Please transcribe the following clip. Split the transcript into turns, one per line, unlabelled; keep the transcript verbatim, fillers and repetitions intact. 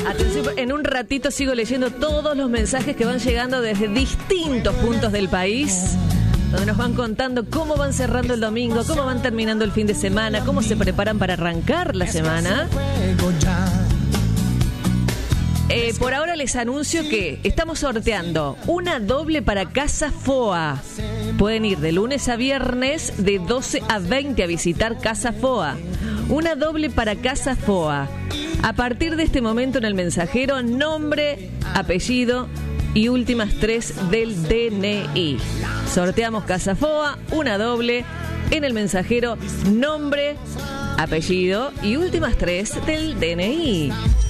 Atención, en un ratito sigo leyendo todos los mensajes que van llegando desde distintos puntos del país, donde nos van contando cómo van cerrando el domingo, cómo van terminando el fin de semana, cómo se preparan para arrancar la semana. Eh, por ahora les anuncio que estamos sorteando una doble para Casa F O A. Pueden ir de lunes a viernes de doce a veinte a visitar Casa F O A. Una doble para Casa F O A. A partir de este momento en el mensajero, nombre, apellido y últimas tres del D N I. Sorteamos Casa F O A, una doble en el mensajero, nombre, apellido y últimas tres del D N I.